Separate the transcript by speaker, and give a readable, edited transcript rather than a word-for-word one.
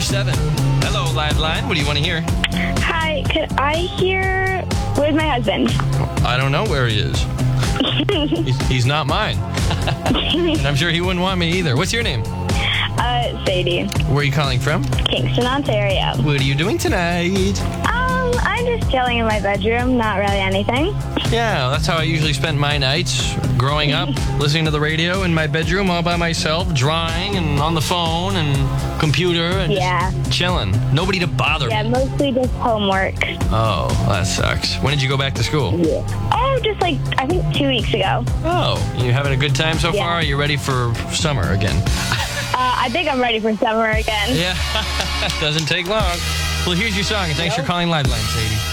Speaker 1: 1027. Hello, Liveline. What do you want to hear?
Speaker 2: Hi, could I hear Where's My Husband?
Speaker 1: I don't know where he is. He's not mine. And I'm sure he wouldn't want me either. What's your name?
Speaker 2: Sadie.
Speaker 1: Where are you calling from?
Speaker 2: Kingston, Ontario.
Speaker 1: What are you doing tonight?
Speaker 2: I'm just chilling in my bedroom, not really anything.
Speaker 1: Yeah, that's how I usually spent my nights growing up, listening to the radio in my bedroom all by myself, drawing and on the phone and computer and just chilling. Nobody to bother
Speaker 2: Yeah,
Speaker 1: me.
Speaker 2: mostly just homework.
Speaker 1: Oh, that sucks. When did you go back to school?
Speaker 2: Yeah. Oh, just like, I think 2 weeks ago.
Speaker 1: Oh, you having a good time so
Speaker 2: Yeah.
Speaker 1: far? Are you ready for summer again?
Speaker 2: I think I'm ready for summer again.
Speaker 1: Yeah, doesn't take long. Well, here's your song, and thanks for calling Liveline, Sadie.